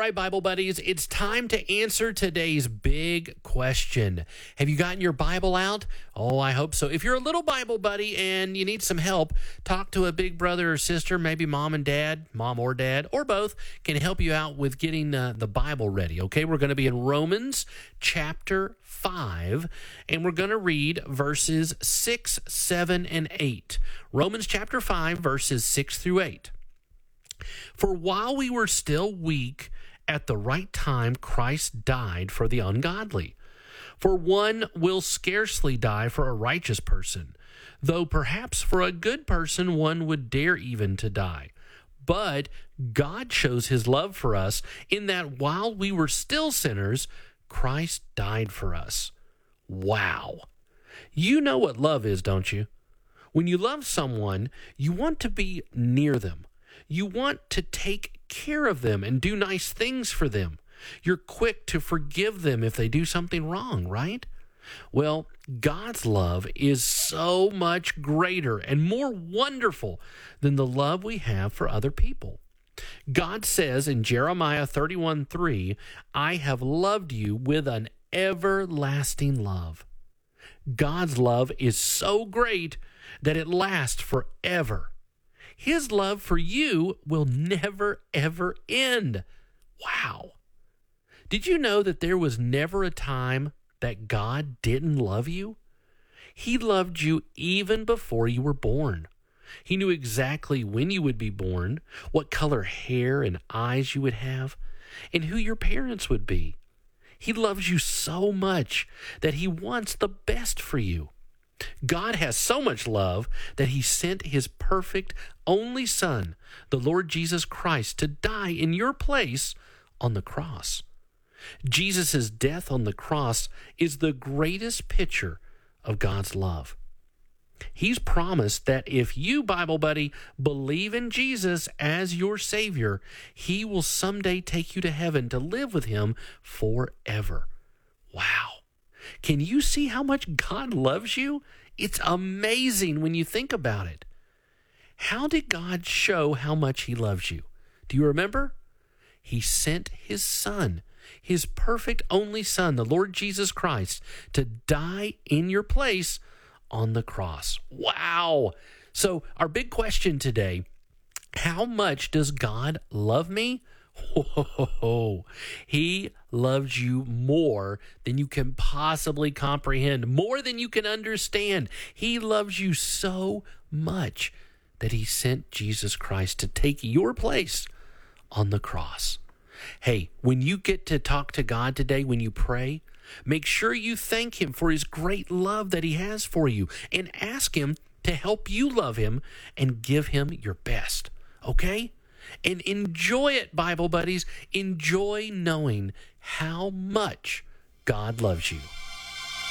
right, Bible buddies, it's time to answer today's big question. Have you gotten your Bible out? Oh, I hope so. If you're a little Bible buddy and you need some help, talk to a big brother or sister, maybe mom or dad, or both, can help you out with getting the Bible ready, okay? We're going to be in Romans chapter 5, and we're going to read verses 6, 7, and 8. Romans chapter 5, verses 6 through 8. For while we were still weak, at the right time Christ died for the ungodly. For one will scarcely die for a righteous person, though perhaps for a good person one would dare even to die. But God shows his love for us in that while we were still sinners, Christ died for us. Wow. You know what love is, don't you? When you love someone, you want to be near them. You want to take care of them and do nice things for them. You're quick to forgive them if they do something wrong, right? Well, God's love is so much greater and more wonderful than the love we have for other people. God says in Jeremiah 31:3, I have loved you with an everlasting love. God's love is so great that it lasts forever. His love for you will never, ever end. Wow. Did you know that there was never a time that God didn't love you? He loved you even before you were born. He knew exactly when you would be born, what color hair and eyes you would have, and who your parents would be. He loves you so much that he wants the best for you. God has so much love that he sent his perfect only Son, the Lord Jesus Christ, to die in your place on the cross. Jesus' death on the cross is the greatest picture of God's love. He's promised that if you, Bible buddy, believe in Jesus as your Savior, he will someday take you to heaven to live with him forever. Wow. Can you see how much God loves you? It's amazing when you think about it. How did God show how much he loves you? Do you remember? He sent his Son, his perfect only Son, the Lord Jesus Christ, to die in your place on the cross. Wow. So our big question today, how much does God love me? Whoa, he loves you more than you can possibly comprehend, more than you can understand. He loves you so much that he sent Jesus Christ to take your place on the cross. Hey, when you get to talk to God today, when you pray, make sure you thank him for his great love that he has for you and ask him to help you love him and give him your best, okay? And enjoy it, Bible buddies. Enjoy knowing how much God loves you.